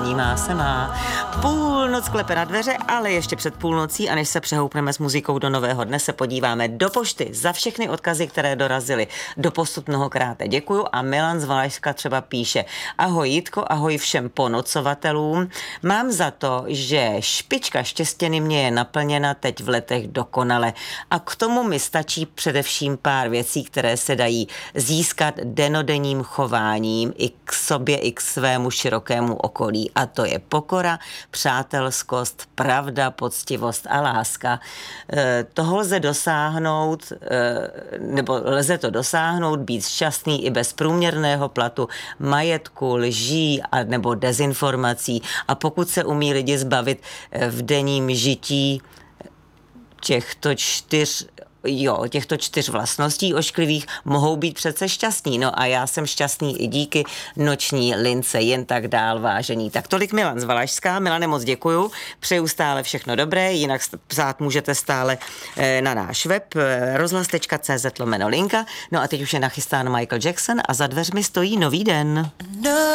přání má se má. Půlnoc klepe na dveře, ale ještě před půlnocí a než se přehoupneme s muzikou do nového dne, se podíváme do pošty za všechny odkazy, které dorazily. Doposud mnohokrát děkuju a Milan z Valašska třeba píše: ahoj Jitko, ahoj všem ponocovatelům. Mám za to, že špička štěstěny mě je naplněna teď v letech dokonale a k tomu mi stačí především pár věcí, které se dají získat denodenním chováním i k sobě, i k svému širokému okolí. A to je pokora, přátelskost, pravda, poctivost a láska. Toho lze dosáhnout, nebo lze to dosáhnout, být šťastný i bez průměrného platu, majetku, lží a nebo dezinformací. A pokud se umí lidi zbavit v denním žití těchto čtyř vlastností ošklivých, mohou být přece šťastní. No a já jsem šťastný i díky noční lince, jen tak dál, vážení. Tak tolik Milan z Valašska. Milane, moc děkuju. Přeju stále všechno dobré, jinak psát můžete stále na náš web rozhlas.cz/linka. No a teď už je nachystán Michael Jackson a za dveřmi stojí nový den. No.